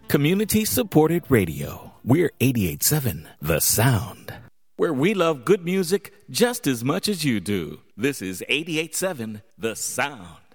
Community-supported radio. We're 88.7 The Sound, where we love good music just as much as you do. This is 88.7 The Sound.